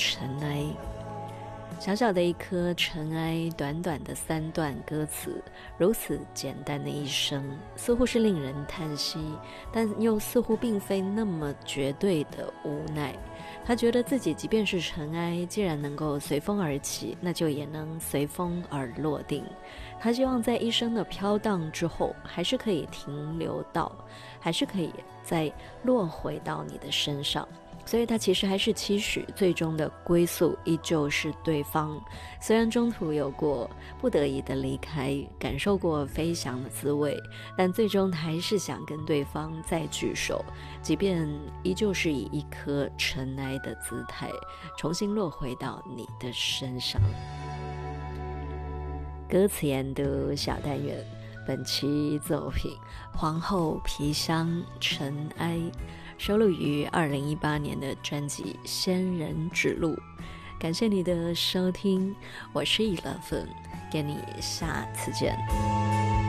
尘埃。小小的一颗尘埃，短短的3段歌词，如此简单的一生，似乎是令人叹息，但又似乎并非那么绝对的无奈。他觉得自己即便是尘埃，既然能够随风而起，那就也能随风而落定。他希望在一生的飘荡之后，还是可以停留到，还是可以再落回到你的身上。所以他其实还是期许最终的归宿依旧是对方，虽然中途有过不得已的离开，感受过飞翔的滋味，但最终他还是想跟对方再聚首，即便依旧是以一颗尘埃的姿态重新落回到你的身上。歌词研读小单元，本期作品《皇后皮箱尘埃》收录于2018年的专辑《仙人指路》。感谢你的收听，我是11，跟你下次见。